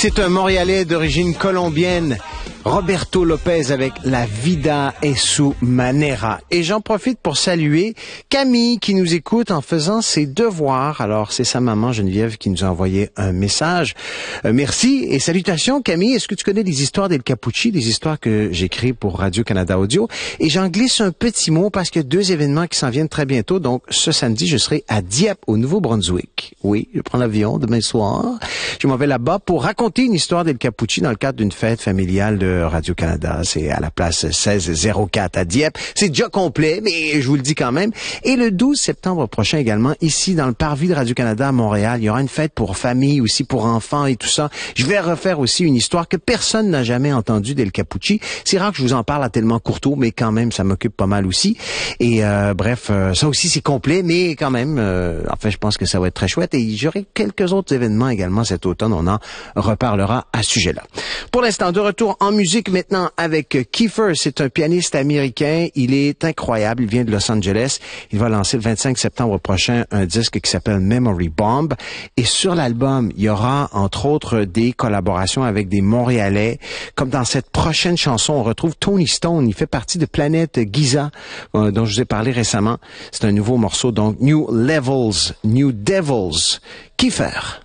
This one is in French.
C'est un Montréalais d'origine colombienne, Roberto Lopez avec La Vida es su manera. Et j'en profite pour saluer Camille qui nous écoute en faisant ses devoirs. Alors, c'est sa maman Geneviève qui nous a envoyé un message. Merci et salutations Camille. Est-ce que tu connais des histoires d'El Capucci, des histoires que j'écris pour Radio-Canada Audio? Et j'en glisse un petit mot parce qu'il y a 2 événements qui s'en viennent très bientôt. Donc, ce samedi, je serai à Dieppe, au Nouveau-Brunswick. Oui, je prends l'avion demain soir. Je m'en vais là-bas pour raconter une histoire d'El Capucci dans le cadre d'une fête familiale de Radio-Canada. C'est à la place 1604 à Dieppe. C'est déjà complet, mais je vous le dis quand même. Et le 12 septembre prochain également, ici dans le parvis de Radio-Canada à Montréal, il y aura une fête pour famille, aussi pour enfants et tout ça. Je vais refaire aussi une histoire que personne n'a jamais entendue d'El Capucci. C'est rare que je vous en parle à tellement courto, mais quand même, ça m'occupe pas mal aussi. Et bref, ça aussi c'est complet, mais quand même, enfin, je pense que ça va être très chouette. Et j'aurai quelques autres événements également cet automne. On en reparlera à ce sujet-là. Pour l'instant, de retour en musique maintenant avec Kiefer. C'est un pianiste américain. Il est incroyable. Il vient de Los Angeles. Il va lancer le 25 septembre prochain un disque qui s'appelle Memory Bomb. Et sur l'album, il y aura entre autres des collaborations avec des Montréalais. Comme dans cette prochaine chanson, on retrouve Tony Stone. Il fait partie de Planète Giza, dont je vous ai parlé récemment. C'est un nouveau morceau, donc New Levels, New Devils. Kiefer.